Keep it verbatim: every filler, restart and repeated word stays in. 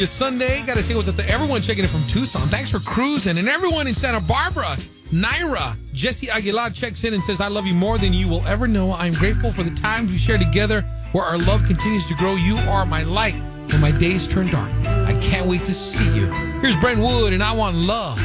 It's Sunday. Got to say what's up to everyone checking in from Tucson. Thanks for cruising. And everyone in Santa Barbara, Naira, Jesse Aguilar checks in and says, I love you more than you will ever know. I'm grateful for the times we share together where our love continues to grow. You are my light when my days turn dark. I can't wait to see you. Here's Brent Wood, and I Want Love.